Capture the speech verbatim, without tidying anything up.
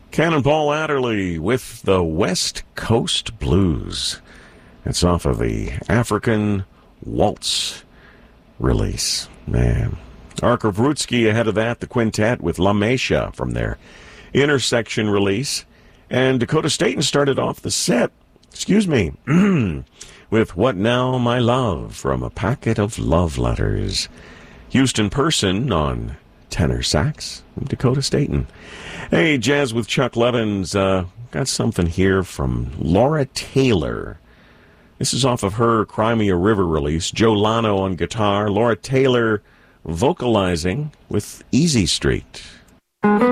Cannonball Adderley with the West Coast Blues. It's off of the African Waltz release. Man. Arthur Vrutsky ahead of that, the quintet with La Mesha from their Intersection release. And Dakota Staton started off the set, excuse me, with What Now, My Love from A Packet of Love Letters. Houston Person on tenor sax, Dakota Staton. Hey, Jazz with Chuck Levins. Uh, got something here from Laura Taylor. This is off of her Crimea River release. Joe Lano on guitar. Laura Taylor vocalizing with Easy Street.